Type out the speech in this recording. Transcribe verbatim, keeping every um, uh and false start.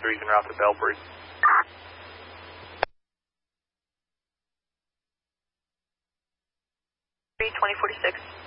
through, you can route to Belbury. twenty forty-six.